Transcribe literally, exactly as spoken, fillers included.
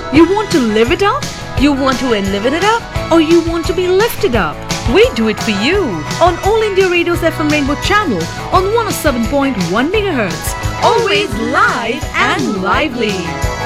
You want to live it up? You want to enliven it up? Or you want to be lifted up? We do it for you on All India Radio's F M Rainbow channel on one oh seven point one megahertz. Always live and lively.